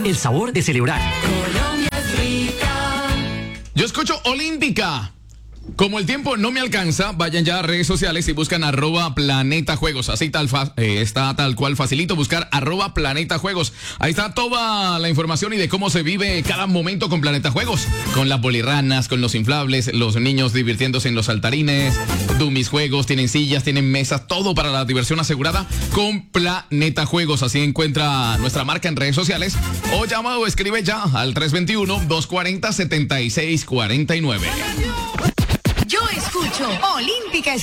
el sabor de celebrar. Colombia es rica. Yo escucho Olímpica. Como el tiempo no me alcanza, vayan ya a redes sociales y buscan @planetajuegos. Así está tal cual facilito buscar @planetajuegos. Ahí está toda la información y de cómo se vive cada momento con Planeta Juegos. Con las bolirranas, con los inflables, los niños divirtiéndose en los saltarines, dummies juegos, tienen sillas, tienen mesas, todo para la diversión asegurada con Planeta Juegos. Así encuentra nuestra marca en redes sociales o llama o escribe ya al 321-240-7649. Yo escucho Olímpica.